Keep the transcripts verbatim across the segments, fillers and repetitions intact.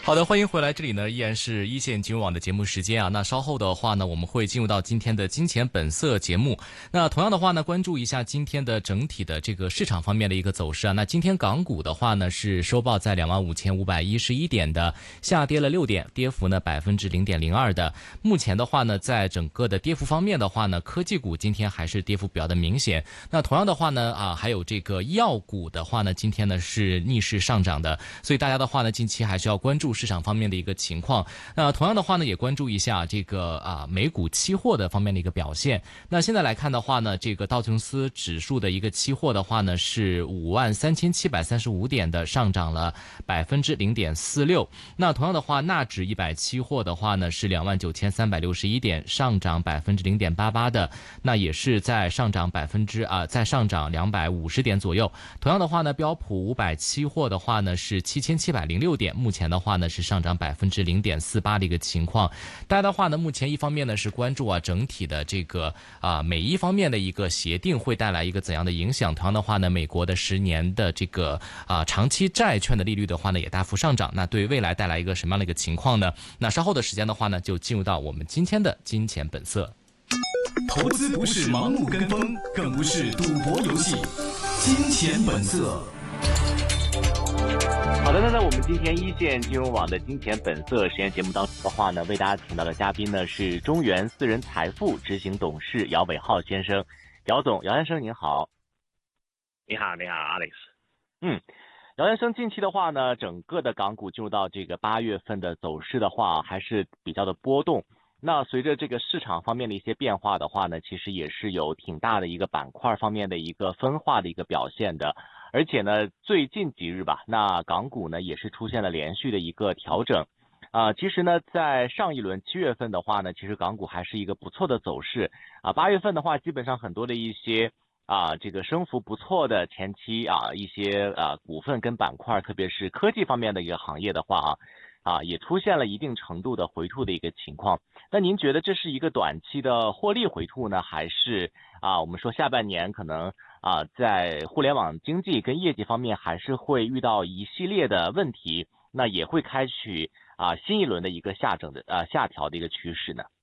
好的，欢迎回来，这里呢依然是一线金融网的节目时间啊。那稍后的话呢，我们会进入到今天的金钱本色节目。那同样的话呢，关注一下今天的整体的这个市场方面的一个走势啊。那今天港股的话呢是收报在两万五千五百一十一点的，下跌了六点，跌幅呢百分之零点零二的。目前的话呢，在整个的跌幅方面的话呢，科技股今天还是跌幅比较的明显。那同样的话呢啊，还有这个医药股的话呢，今天呢是逆势上涨的。所以大家的话呢，近期还是要关注市场方面的一个情况。那同样的话呢，也关注一下这个啊美股期货的方面的一个表现。那现在来看的话呢，这个道琼斯指数的一个期货的话呢是五万三千七百三十五点的，上涨了百分之零点四六。那同样的话，纳指一百期货的话呢是两万九千三百六十一点，上涨百分之零点八八的，那也是在上涨百分之啊在上涨两百五十点左右。同样的话呢，标普五百期货的话呢是七千七百零六点，目前的话呢是上涨百分之零点四八的一个情况。大家的话呢，目前一方面呢是关注啊整体的这个啊美一方面的一个协定会带来一个怎样的影响。同样的话呢，美国的十年的这个啊长期债券的利率的话呢也大幅上涨，那对未来带来一个什么样的一个情况呢？那稍后的时间的话呢，就进入到我们今天的金钱本色。 投资不是盲目跟风，更不是赌博游戏。金钱本色。 好的，那在我们今天一线金融网的金钱本色实验节目当中的话呢，为大家请到的嘉宾呢是中原私人财富执行董事姚伟浩先生。姚总，姚先生您好。 你好，你好 Alex。 嗯，姚先生，近期的话呢，整个的港股进入到这个八月份的走势的话还是比较的波动。那随着这个市场方面的一些变化的话呢，其实也是有挺大的一个板块方面的一个分化的一个表现的。而且呢，最近几日吧，那港股呢也是出现了连续的一个调整。啊、呃，其实呢，在上一轮七月份的话呢，其实港股还是一个不错的走势啊。八月份的话，基本上很多的一些啊，这个升幅不错的前期啊一些啊股份跟板块，特别是科技方面的一个行业的话啊。啊，也出现了一定程度的回吐的一个情况。那您觉得这是一个短期的获利回吐呢，还是啊，我们说下半年可能啊，在互联网经济跟业绩方面还是会遇到一系列的问题，那也会开启啊新一轮的一个下整的啊下調的一個趨勢呢？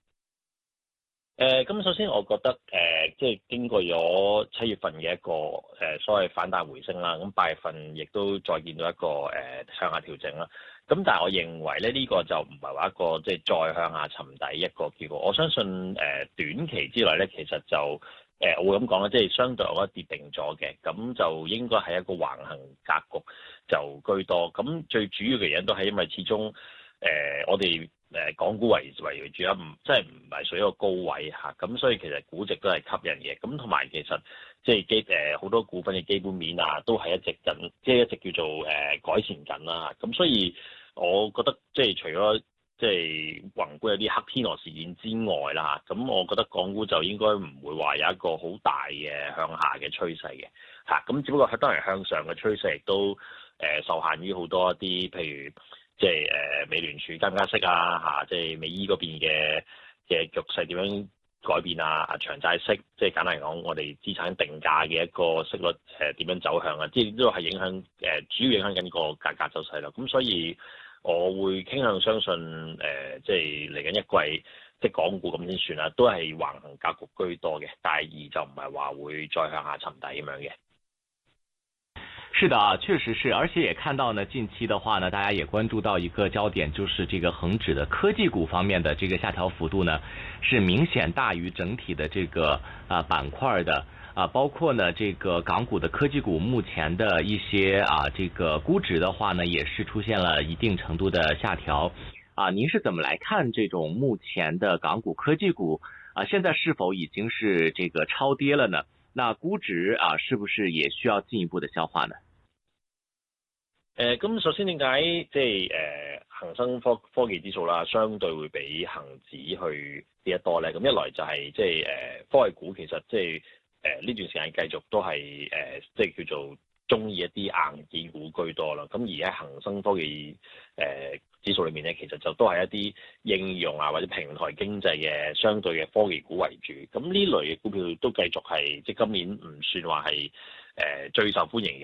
誒，咁首先我覺得誒，即係經過咗七月份嘅一個誒所謂反彈回升啦，咁八月份亦都再見到一個誒向下調整啦。咁但係我認為咧，呢個就唔係話一個即係再向下沉底一個結果。我相信誒短期之內咧，其實就誒我會咁講啦，即係相對我覺得跌定咗嘅，咁就應該係一個橫行格局就居多。咁最主要嘅原因都係因為始終誒我哋誒港股為為主啊，唔即係唔係屬於一個高位嚇，咁所以其實估值都係吸引嘅。咁同埋其實即係基誒好多股份嘅基本面啊，都係一直緊，即係一直叫做誒改善緊啦。咁所以我覺得即係除咗即係宏觀有啲黑天鵝事件之外啦，咁我覺得港股就應該唔會話有一個好大嘅向下嘅趨勢嘅嚇。咁只不過係當然向上嘅趨勢亦都誒、呃、受限於好多一啲譬如。即係誒美聯儲加唔加息啊嚇，即係美伊嗰邊嘅嘅局勢點樣改變啊？啊長債息，即係簡單嚟講，我哋資產定價嘅一個息率誒點樣走向啊？即係都係影響誒、呃，主要影響緊個價格走勢啦。咁所以我會傾向相信誒、呃，即係嚟緊一季，即係港股咁先算啦，都係橫行格局居多嘅，但係而就唔係話會再向下沉底咁樣嘅。 是的啊，确实是，而且也看到呢，近期的话呢，大家也关注到一个焦点，就是这个恒指的科技股方面的这个下调幅度呢，是明显大于整体的这个啊板块的啊，包括呢这个港股的科技股目前的一些啊这个估值的话呢，也是出现了一定程度的下调啊。您是怎么来看这种目前的港股科技股啊？现在是否已經是這個超跌了呢？那估值啊，是不是也需要進一步的消化呢？ 誒，咁首先點解即係誒恆生科科技指數啦，相對會比恒指去跌得多咧？咁一來就係即係誒科技股其實即係誒呢段時間繼續都係誒即係叫做中意一啲硬件股居多啦。咁而喺恆生科技誒指數裏面咧，其實就都係一啲應用啊或者平台經濟嘅相對嘅科技股為主。咁呢類嘅股票都繼續係即係今年唔算話係誒最受歡迎嘅。